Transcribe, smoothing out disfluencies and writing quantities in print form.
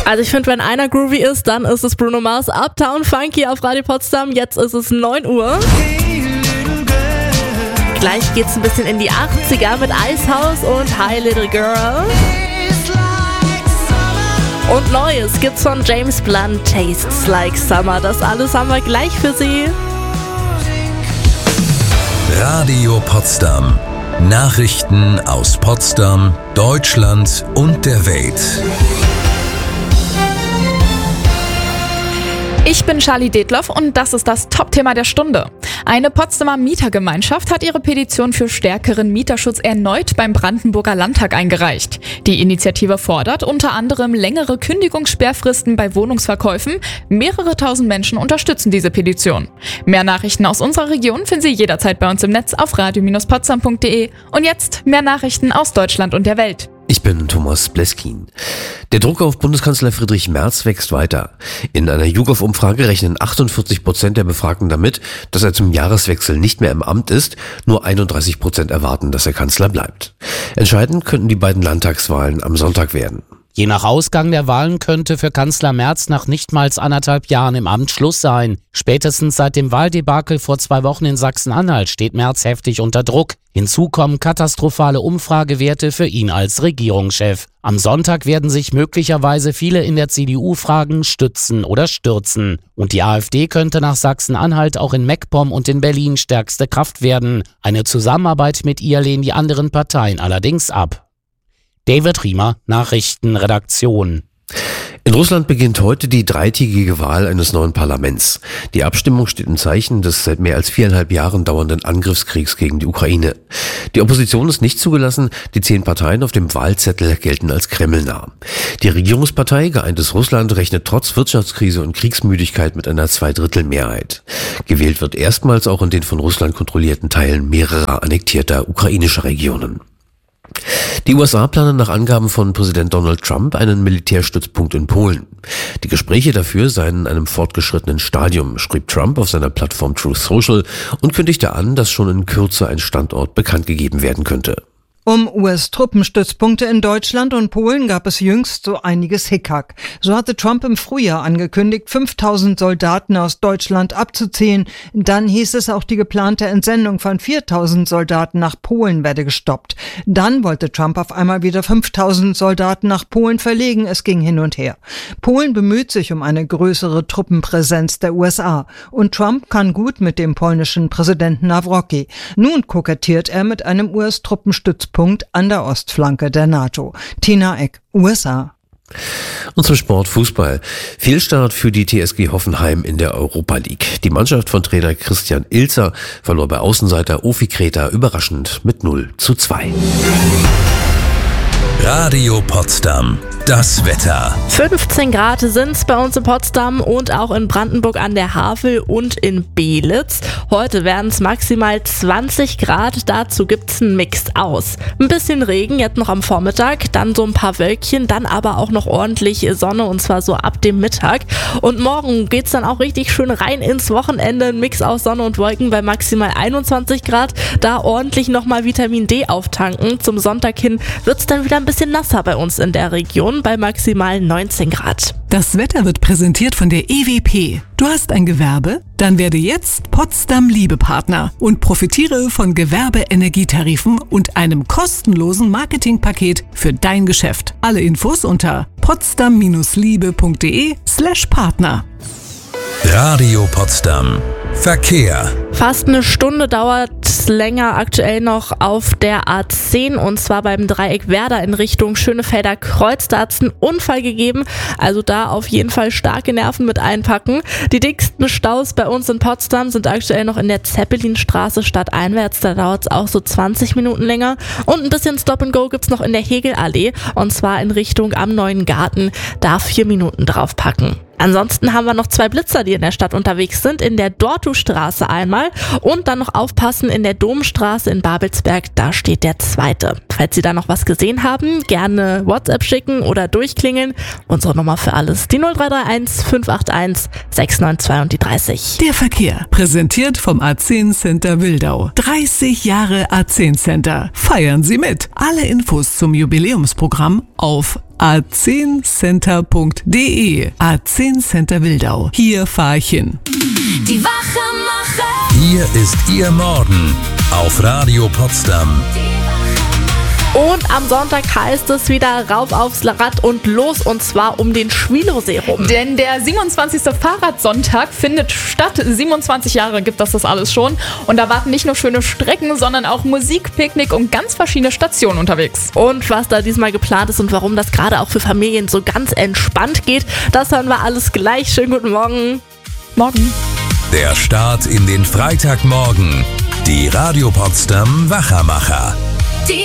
Also ich finde, wenn einer groovy ist, dann ist es Bruno Mars. Uptown Funky auf Radio Potsdam. Jetzt ist es 9 Uhr. Gleich geht's ein bisschen in die 80er mit Icehouse und Hi Little Girl. Und Neues gibt's von James Blunt, Tastes Like Summer. Das alles haben wir gleich für Sie. Radio Potsdam. Nachrichten aus Potsdam, Deutschland und der Welt. Ich bin Charlie Detloff und das ist das Top-Thema der Stunde. Eine Potsdamer Mietergemeinschaft hat ihre Petition für stärkeren Mieterschutz erneut beim Brandenburger Landtag eingereicht. Die Initiative fordert unter anderem längere Kündigungssperrfristen bei Wohnungsverkäufen. Mehrere tausend Menschen unterstützen diese Petition. Mehr Nachrichten aus unserer Region finden Sie jederzeit bei uns im Netz auf radio-potsdam.de. Und jetzt mehr Nachrichten aus Deutschland und der Welt. Ich bin Thomas Bleskin. Der Druck auf Bundeskanzler Friedrich Merz wächst weiter. In einer YouGov-Umfrage rechnen 48% der Befragten damit, dass er zum Jahreswechsel nicht mehr im Amt ist. Nur 31% erwarten, dass er Kanzler bleibt. Entscheidend könnten die beiden Landtagswahlen am Sonntag werden. Je nach Ausgang der Wahlen könnte für Kanzler Merz nach nichtmals 1,5 Jahren im Amt Schluss sein. Spätestens seit dem Wahldebakel vor 2 Wochen in Sachsen-Anhalt steht Merz heftig unter Druck. Hinzu kommen katastrophale Umfragewerte für ihn als Regierungschef. Am Sonntag werden sich möglicherweise viele in der CDU fragen, stützen oder stürzen. Und die AfD könnte nach Sachsen-Anhalt auch in MacPom und in Berlin stärkste Kraft werden. Eine Zusammenarbeit mit ihr lehnen die anderen Parteien allerdings ab. David Riemer, Nachrichtenredaktion. In Russland beginnt heute die 3-tägige Wahl eines neuen Parlaments. Die Abstimmung steht im Zeichen des seit mehr als 4,5 Jahren dauernden Angriffskriegs gegen die Ukraine. Die Opposition ist nicht zugelassen, die 10 Parteien auf dem Wahlzettel gelten als kremlnah. Die Regierungspartei Geeintes Russland rechnet trotz Wirtschaftskrise und Kriegsmüdigkeit mit einer 2/3-Mehrheit. Gewählt wird erstmals auch in den von Russland kontrollierten Teilen mehrerer annektierter ukrainischer Regionen. Die USA planen nach Angaben von Präsident Donald Trump einen Militärstützpunkt in Polen. Die Gespräche dafür seien in einem fortgeschrittenen Stadium, schrieb Trump auf seiner Plattform Truth Social und kündigte an, dass schon in Kürze ein Standort bekannt gegeben werden könnte. Um US-Truppenstützpunkte in Deutschland und Polen gab es jüngst so einiges Hickhack. So hatte Trump im Frühjahr angekündigt, 5.000 Soldaten aus Deutschland abzuziehen. Dann hieß es, auch die geplante Entsendung von 4.000 Soldaten nach Polen werde gestoppt. Dann wollte Trump auf einmal wieder 5.000 Soldaten nach Polen verlegen. Es ging hin und her. Polen bemüht sich um eine größere Truppenpräsenz der USA. Und Trump kann gut mit dem polnischen Präsidenten Nawrocki. Nun kokettiert er mit einem US-Truppenstützpunkt an der Ostflanke der NATO. Tina Eck, USA. Und zum Sport Fußball. Fehlstart für die TSG Hoffenheim in der Europa League. Die Mannschaft von Trainer Christian Ilzer verlor bei Außenseiter Ofi Kreta überraschend mit 0:2. Radio Potsdam. Das Wetter. 15 Grad sind es bei uns in Potsdam und auch in Brandenburg an der Havel und in Belitz. Heute werden es maximal 20 Grad, dazu gibt es einen Mix aus. Ein bisschen Regen jetzt noch am Vormittag, dann so ein paar Wölkchen, dann aber auch noch ordentlich Sonne und zwar so ab dem Mittag. Und morgen geht es dann auch richtig schön rein ins Wochenende, ein Mix aus Sonne und Wolken bei maximal 21 Grad. Da ordentlich nochmal Vitamin D auftanken. Zum Sonntag hin wird es dann wieder ein bisschen nasser bei uns in der Region bei maximal 19 Grad. Das Wetter wird präsentiert von der EWP. Du hast ein Gewerbe? Dann werde jetzt Potsdam Liebepartner und profitiere von Gewerbe-Energietarifen und einem kostenlosen Marketingpaket für dein Geschäft. Alle Infos unter potsdam-liebe.de/Partner. Radio Potsdam. Verkehr. Fast eine Stunde dauert es länger aktuell noch auf der A10 und zwar beim Dreieck Werder in Richtung Schönefelder Kreuz. Da hat es einen Unfall gegeben, also da auf jeden Fall starke Nerven mit einpacken. Die dicksten Staus bei uns in Potsdam sind aktuell noch in der Zeppelinstraße stadteinwärts. Da dauert es auch so 20 Minuten länger und ein bisschen Stop and Go gibt es noch in der Hegelallee und zwar in Richtung am Neuen Garten. Da 4 Minuten draufpacken. Ansonsten haben wir noch 2 Blitzer, die in der Stadt unterwegs sind. In der Dortustraße einmal und dann noch aufpassen in der Domstraße in Babelsberg. Da steht der 2. Falls Sie da noch was gesehen haben, gerne WhatsApp schicken oder durchklingeln. Unsere Nummer für alles, die 0331 581 692 und die 30. Der Verkehr, präsentiert vom A10 Center Wildau. 30 Jahre A10 Center. Feiern Sie mit. Alle Infos zum Jubiläumsprogramm auf a10center.de. A10 Center Wildau. Hier fahre ich hin. Die Wachmacher. Hier ist Ihr Morgen auf Radio Potsdam. Und am Sonntag heißt es wieder rauf aufs Rad und los, und zwar um den Schwielowsee rum. Denn der 27. Fahrradsonntag findet statt. 27 Jahre gibt das alles schon. Und da warten nicht nur schöne Strecken, sondern auch Musik, Picknick und ganz verschiedene Stationen unterwegs. Und was da diesmal geplant ist und warum das gerade auch für Familien so ganz entspannt geht, das hören wir alles gleich. Schönen guten Morgen. Morgen. Der Start in den Freitagmorgen. Die Radio Potsdam Wachmacher.